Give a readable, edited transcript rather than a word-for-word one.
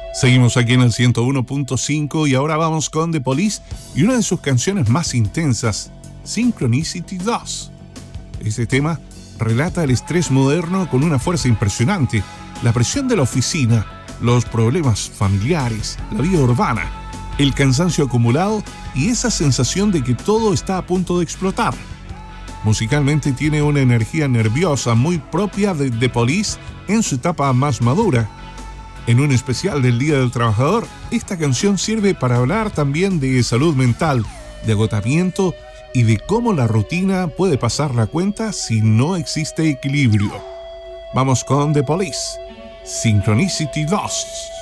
Seguimos aquí en el 101.5 y ahora vamos con The Police y una de sus canciones más intensas, Synchronicity 2. Este tema relata el estrés moderno con una fuerza impresionante, la presión de la oficina, los problemas familiares, la vida urbana, el cansancio acumulado y esa sensación de que todo está a punto de explotar. Musicalmente tiene una energía nerviosa muy propia de The Police en su etapa más madura. En un especial del Día del Trabajador, esta canción sirve para hablar también de salud mental, de agotamiento y de cómo la rutina puede pasar la cuenta si no existe equilibrio. Vamos con The Police, Synchronicity 2.